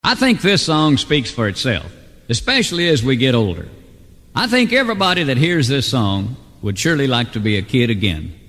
I think this song speaks for itself, especially as we get older. I think everybody that hears this song would surely like to be a kid again.